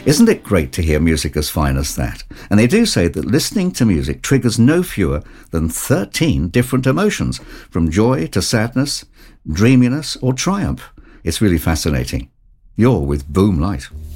Isn't it great to hear music as fine as that? And they do say that listening to music triggers no fewer than 13 different emotions, from joy to sadness, dreaminess or triumph. It's really fascinating. You're with Boom Light.